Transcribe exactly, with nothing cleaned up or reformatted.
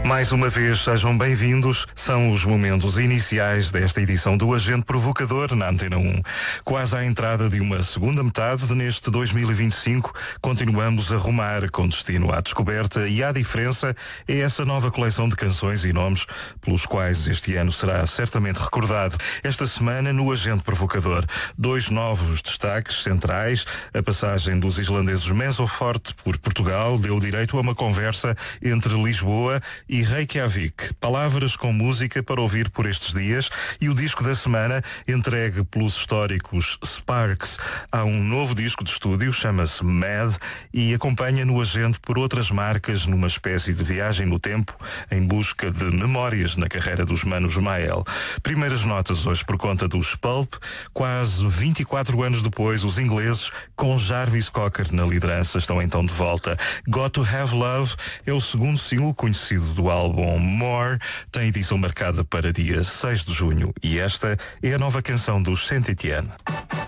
Mais uma vez, sejam bem-vindos. São os momentos iniciais desta edição do Agente Provocador na Antena um. Quase à entrada de uma segunda metade neste dois mil e vinte e cinco, continuamos a rumar com destino à descoberta e à diferença é essa nova coleção de canções e nomes pelos quais este ano será certamente recordado. Esta semana, no Agente Provocador, dois novos destaques centrais. A passagem dos islandeses Mesoforte por Portugal deu direito a uma conversa entre Lisboa e Reykjavik. Palavras com música para ouvir por estes dias e o disco da semana entregue pelos históricos Sparks. Há um novo disco de estúdio, chama-se Mad, e acompanha no Agente por outras marcas numa espécie de viagem no tempo em busca de memórias na carreira dos Manos Mael. Primeiras notas hoje por conta dos Pulp. Quase vinte e quatro anos depois, os ingleses, com Jarvis Cocker na liderança, estão então de volta. Got to Have Love é o segundo single conhecido do álbum More, tem edição marcada para dia seis de junho e esta é a nova canção dos Saint Etienne.